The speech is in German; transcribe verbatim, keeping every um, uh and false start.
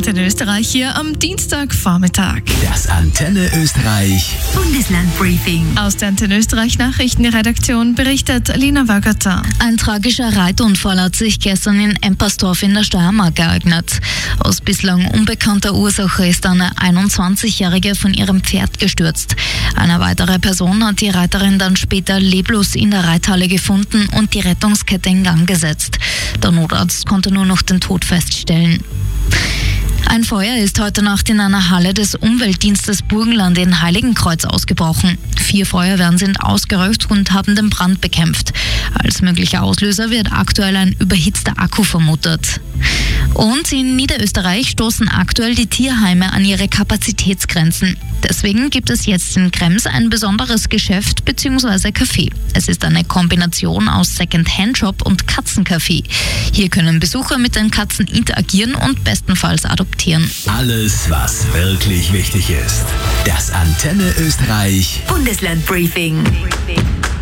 Antenne Österreich hier am Dienstagvormittag. Das Antenne Österreich Bundesland-Briefing. Aus der Antenne Österreich Nachrichtenredaktion berichtet Lina Wagata. Ein tragischer Reitunfall hat sich gestern in Empersdorf in der Steiermark ereignet. Aus bislang unbekannter Ursache ist eine einundzwanzigjährige von ihrem Pferd gestürzt. Eine weitere Person hat die Reiterin dann später leblos in der Reithalle gefunden und die Rettungskette in Gang gesetzt. Der Notarzt konnte nur noch den Tod feststellen. Ein Feuer ist heute Nacht in einer Halle des Umweltdienstes Burgenland in Heiligenkreuz ausgebrochen. Vier Feuerwehren sind ausgerückt und haben den Brand bekämpft. Als möglicher Auslöser wird aktuell ein überhitzter Akku vermutet. Und in Niederösterreich stoßen aktuell die Tierheime an ihre Kapazitätsgrenzen. Deswegen gibt es jetzt in Krems ein besonderes Geschäft bzw. Café. Es ist eine Kombination aus Second-Hand-Shop und Katzencafé. Hier können Besucher mit den Katzen interagieren und bestenfalls adoptieren. Alles, was wirklich wichtig ist. Das Antenne Österreich Bundesland-Briefing.